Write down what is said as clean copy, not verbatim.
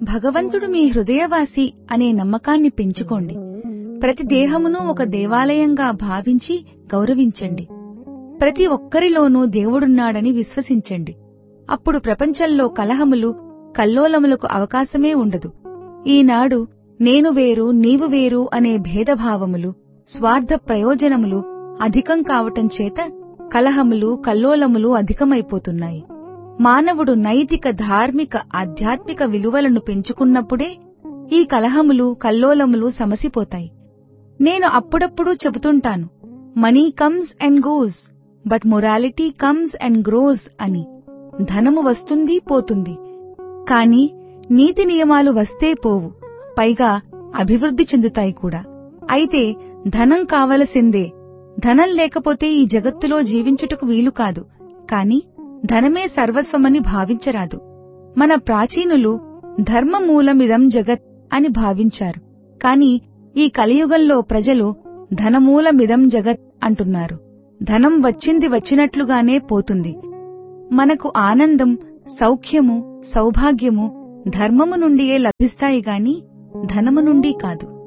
భగవంతుడు మీ హృదయవాసి అనే నమ్మకాన్ని పెంచుకోండి. ప్రతి దేహమును ఒక దేవాలయంగా భావించి గౌరవించండి. ప్రతి ఒక్కరిలోనూ దేవుడున్నాడని విశ్వసించండి. అప్పుడు ప్రపంచంలో కలహములు, కల్లోలములకు అవకాశమే ఉండదు. ఈనాడు నేను వేరు నీవు వేరు అనే భేదభావములు, స్వార్థ ప్రయోజనములు అధికం కావటం చేత కలహములు, కల్లోలములు అధికమైపోతున్నాయి. మానవుడు నైతిక, ధార్మిక, ఆధ్యాత్మిక విలువలను పెంచుకున్నప్పుడే ఈ కలహములు, కల్లోలములు సమసిపోతాయి. నేను అప్పుడప్పుడు చెబుతుంటాను, money comes and goes but morality comes and grows అని. ధనము వస్తుంది, పోతుంది, కాని నీతి నియమాలు వస్తే పోవు, పైగా అభివృద్ధి చెందుతాయి కూడా. అయితే ధనం కావలసిందే. ధనం లేకపోతే ఈ జగత్తులో జీవించుటకు వీలు కాదు. కాని ధనమే సర్వస్వమని భావించరాదు. మన ప్రాచీనులు ధర్మమూలమిదం జగత్ అని భావించారు. కాని ఈ కలియుగంలో ప్రజలు ధనమూలమిదం జగత్ అంటున్నారు. ధనం వచ్చింది వచ్చినట్లుగానే పోతుంది. మనకు ఆనందం, సౌఖ్యము, సౌభాగ్యము ధర్మము నుండియే లభిస్తాయి గాని ధనము నుండి కాదు.